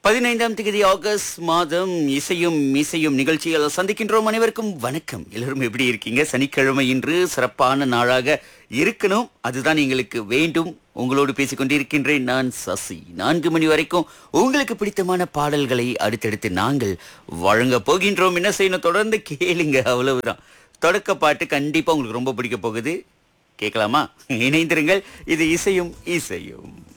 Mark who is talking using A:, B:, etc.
A: 15ஆம் தேதி ஆகஸ்ட் மாதம் இசையும் இசையும் நிகழ்ச்சியில் சந்திக்கின்றோம். அனைவருக்கும் வணக்கம். எல்லாரும் எப்படி இருக்கீங்க? சனிக்கிழமை இன்று சிறப்பான நாளாக இருக்கணும், அதுதான் எங்களுக்கு வேண்டும். உங்களோடு பேசிக் கொண்டிருக்கின்றேன் நான் சசி. 4 மணி வரைக்கும் உங்களுக்கு பிடித்தமான பாடல்களை அடுத்தடுத்து நாங்கள் வழங்க போகின்றோம். என்ன செய்யணும்? தொடர்ந்து கேளுங்க, அவ்வளவுதான். தொடக்க பாட்டு கண்டிப்பா உங்களுக்கு ரொம்ப பிடிக்க போகுது. கேட்கலாமா? இணைந்திருங்கள். இது இசையும் இசையும்.